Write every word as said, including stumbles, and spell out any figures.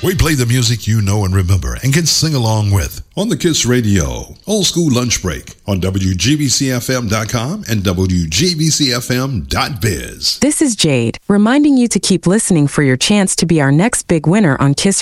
We play the music you know and remember and can sing along with on the Kiss Radio. Old School Lunch Break on W G B C F M dot com and W G B C F M dot biz. This is Jade, reminding you to keep listening for your chance to be our next big winner on Kiss